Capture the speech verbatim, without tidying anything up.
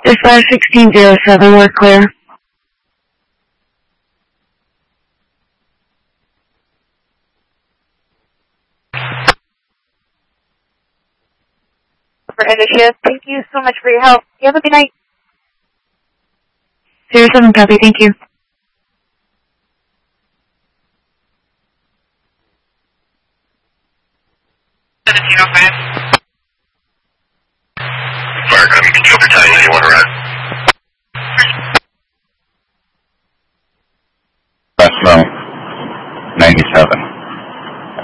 Is five sixteen zero seven, we're clear. For initiative, thank you so much for your help. You have a good night. zero seven copy, thank you. seventeen oh five. Mark, I'm control battalion ninety-one around. That's no ninety-seven.